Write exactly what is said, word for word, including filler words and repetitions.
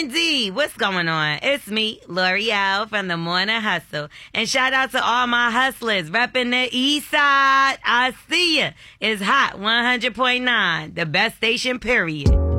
indeed. What's going on? It's me, L'Oreal from the Morning Hustle. And shout out to all my hustlers repping the east side. I see ya. It's hot one hundred point nine, the best station, period.